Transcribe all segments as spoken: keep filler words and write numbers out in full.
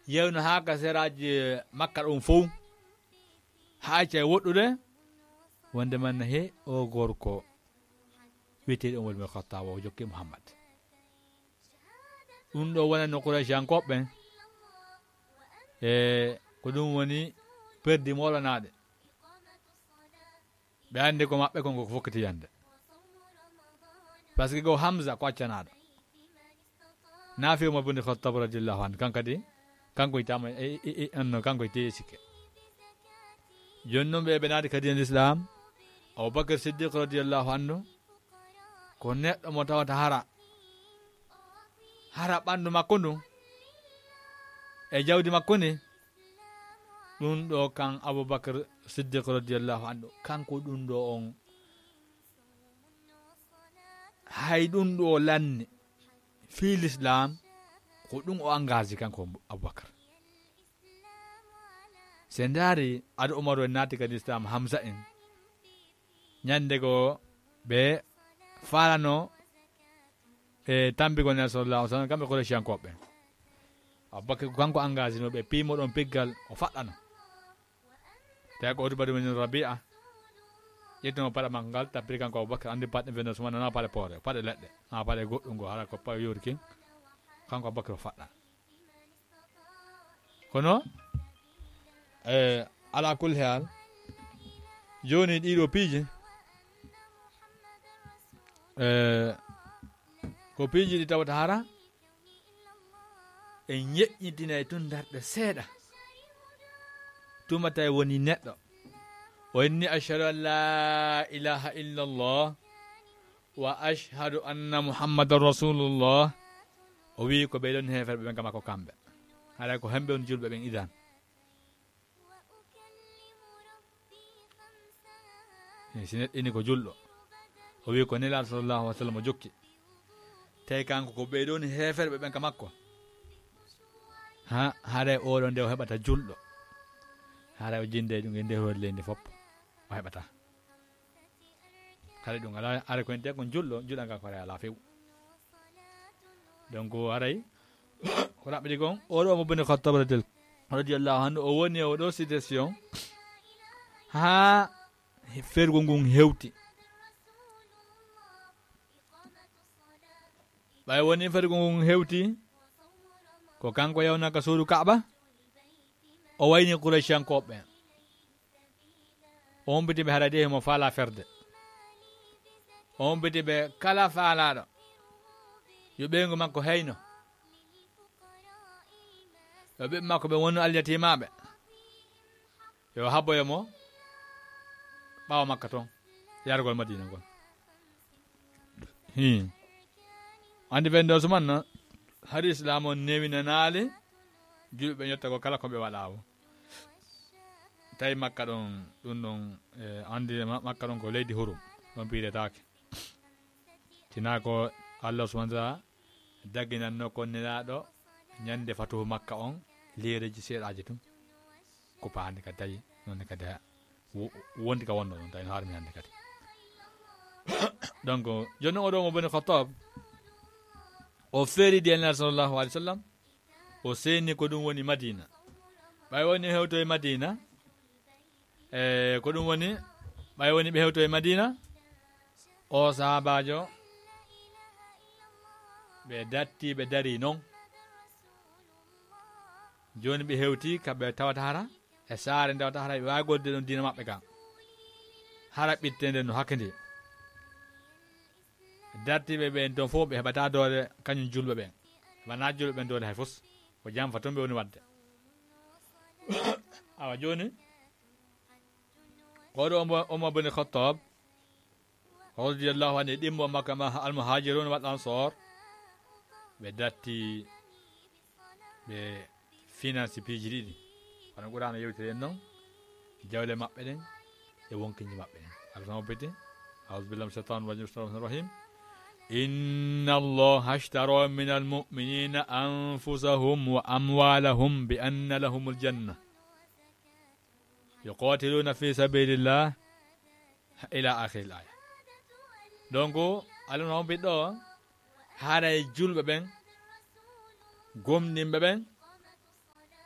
yewno haa ka seraaji makka ɗum fof haaca e woɗɗude wonde man he o gorko wiyeteeɗo Umar ibn Khattab o jokki Muhammad ɗum ɗo wonani Qurayshiyankoɓe e ko ɗum woni perdi molanaɗe ɓe andi ko maɓɓe kon ko fokkiti yande par ce que go Hamza ko accanaɗo naafi Umar ibn Khattab radiyallahu anhu kan kadi kanko yitama anno kanko yite sikke joni noon ɓe ɓe naati kadi en l'islam Abubakar Siddiq radiyallahu anhu ko neɗɗo mo tawata hara hara ɓandu makko ndu e jawdi makko ni ɗum ɗo kan Abubakar Siddiq radiyallahu anhu kanko ɗum ɗo on hay ɗum ɗo lanni fi l'islam ko ɗum o engage kanko Abubakar se ndaari aɗa Umar en naati kadi l'islam Hamza en ñande go ɓe falano e tambigol nen sallallahu alaihi wasallam kamɓe Qurayshiyankoɓe Abubakar ko kanko engage no ɓe piimo ɗon piggal o faɗɗano tawi ko Utba ibn Rabi'a ƴettimo paɗa makko ngal tappiri kanko Abubakar andi paɗɗe weno suma nana paɗe poore paɗe leɗɗe ha paɗe goɗɗum ngo hara ko paɗe yori king kanko Abubakar o faɗɗa kono e ala kulli hal joni ɗiɗo piiji e ko piiji ɗi tawata hara e ñeƴƴitina e tun darɗe seeɗa tuma tawi woni neɗɗo o inni ashhadu an la ilaha illa allah wa ashhadu anna muhammadan rasulullah o wi ko ɓeɗon heferɓe ɓen kama ko kamɓe haɗa ko hemɓe on julɓe ɓen idan si neɗɗo ini ko julɗo o wi ko nelaɗo sallallahu alaihi wa sallam o jokki tawi kanko ko ɓeɗon heferɓe ɓen ka makko ha haɗa oɗo nde o heɓata julɗo haɗa o jinde ɗum e ndehoore leydi fopp o heɓata kala ɗum ala ara ko ente kon julɗo juɗanga ko ara ala few donc aray ko raɓɓiɗi kon oɗo Umar ibn Khattab radiyallahu anhu o woni e oɗo situation ha fergol ngun hewti ɓay woni fergol ngun hewti ko kanko yawnaka suudu Kaaba o wayni Qurayshiyankoɓe o hombitiɓe haɗa de mo faala ferde o hombitiɓe kala faalaɗo yo ɓeygu makko heyno yo ɓiɓɓe makko ɓe wonno aljatimaɓe yo habboyemo ɓawa makka toon yargol Madina ngol hi andi ɓen ɗo sumanna hari islam on newinanaali julɓe ñotta ko kala koɓe waɗawo tawi makka ɗon ɗum ɗon e andi makka ɗon ko leydi hurum ɗon piiretake tina ko Allah subhanahu wa ta'ala dagginanno ko nelaɗo ñande fatuhu makka on lireji seeɗaji tum ko paandi kadi tawi nonne kadi wondi ka wonno ɗon tawi no harmi hande kadi donc joni oɗo Umar ibn Khattab o feeri di elnaɗo sallallahu alaihi wa sallam o seeni ko ɗum woni Madina ɓay woni hewto e Madina e ko ɗum woni ɓay woni ɓe hewto e Madina o sahabajo ɓe datti ɓe dari noon joni ɓe hewti kaɓe tawata hara e saare nde tawata hara ɓe wawi godde ɗon dina maɓɓe kam hara ɓittende no hakke ndi dartiɓe ɓen toon fof ɓe heɓata doole kañum julɓe ɓen wona julɓe ɓen doole hay fos ko jam fa toon ɓe woni wadde awa joni oɗo Umar ibn Khattab radiyallahu anhu ɗimmo makka ma almuhajirun wal ansar ɓe datti ɓe finance piiji ɗiɗi kono ɓurano yewtiri en noon jawle maɓɓe ɗen e wonkinji maɓɓe ɗen alano bete a'udhu billahi minash shaitanir rajim bismillahir rahim inna allaha ashtara minal mu'minina anfusahum wa amwalahum bi anna lahumul janna yuqatiluna fi sabilillah ila akhiril aya donc alano ɓiɗɗo haara e julɓe ɓen gomɗinɓe ɓen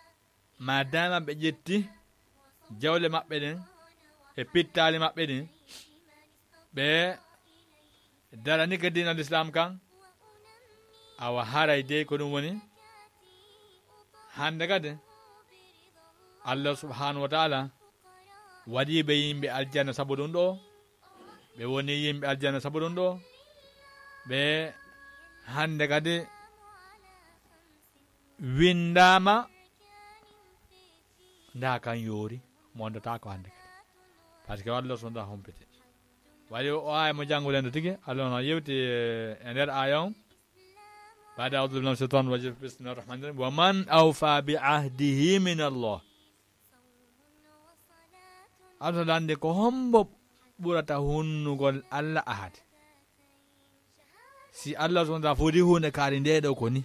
madama ɓe ƴetti jawle maɓɓe ɗen e pittali maɓɓe ɗin ɓe darani ka din al islam kan awa haray de ko ɗum woni hande kadi Allah subhanahu wa ta'ala waɗi ɓe yimɓe aljanna sabu ɗum ɗo ɓe woni yimɓe aljanna sabu ɗum ɗo ɓe hande kadi windama nda kan yoori mondata ko hande kadi par ce que Allah subhanahu wa ta'ala hompiti waɗi o aya mo jangulende tigi Allah no yewti e nder aya on بعد أعوذ بالله من الشيطان الرجيم بسم الله الرحمن الرحيم ومن أوفى بعهده من الله Allah lande ko hombo ɓurata hunnugol Allah ahad si Allah subhanahu wa ta'ala fodi hunde kaari nde ɗo ko ni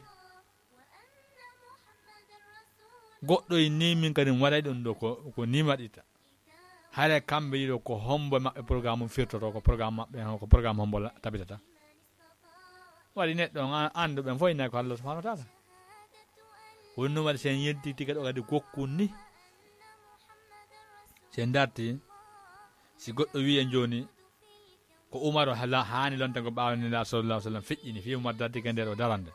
goɗɗo ni min kadi waɗay ɗum ɗo ko ko ni waɗita hare kamɓe yiɗo ko hombo maɓɓe programme firtoto ko programme maɓɓe ko programme hombo tabitata waɗi neɗɗo anduɓen fof innayi ko Allah subhanahu wa ta'ala wonno waɗi sen yedditi kadi o kadi gokkun ni sen darti si goɗɗo wi en joni ko Umaru hala hani lonta ko ɓawanila sallallahu alaihi wasallam feƴƴini fi Umar darti ke nder o darande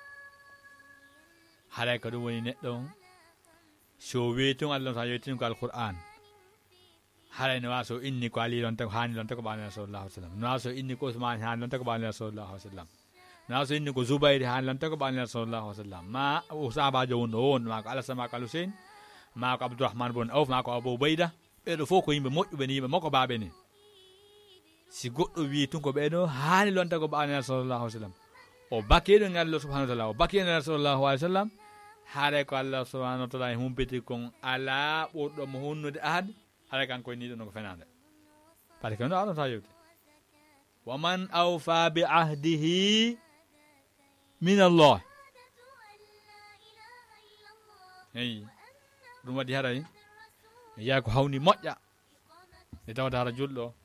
haray ko ɗum woni neɗɗo so weytun Allah sa yewtini ko alquran haray no wawa so inni ko Ali lonta ko hani lonta ko ɓawanila sallallahu alaihi wasallam no wawa so inni ko Usman hani lonta ko ɓawanila sallallahu alaihi wasallam no wawa so inni ko Zubayr hani lonta ko ɓawanila sallallahu alaihi wasallam ma sahabajo wonɗo won ma ko Alasan ma ko Al-Husayn ma ko Abdourahmane bon Awf ma ko Abu Ubayda ɓeɗo fof ko yimɓe moƴƴuɓe ni yimɓe makko baaɓe ni si goɗɗo wi tun ko ɓeɗo hani lonta ko ɓawanila sallallahu alaihi wasallam o bakiɗo e Allah subhanahu wa ta'ala o bakiɗo e sallallahu alaihi wasallam haare ko Allah subhanahu wa ta'ala e humpiti kon ala ɓurɗo mo hunnude ahad haare kanko e niɗo no ko fenade par ce que no aɗon ta yewde wa man awfa bi ahdihi min Allah eyi ɗum waɗi haray mi yiya ko hawni moƴƴa nde tawata hara julɗo